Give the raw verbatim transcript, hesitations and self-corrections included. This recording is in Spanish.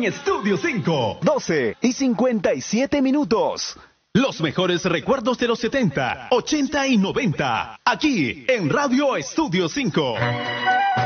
en Estudio cinco. doce y cincuenta y siete minutos. Los mejores recuerdos de los setenta, ochenta y noventa. Aquí en Radio Estudio cinco.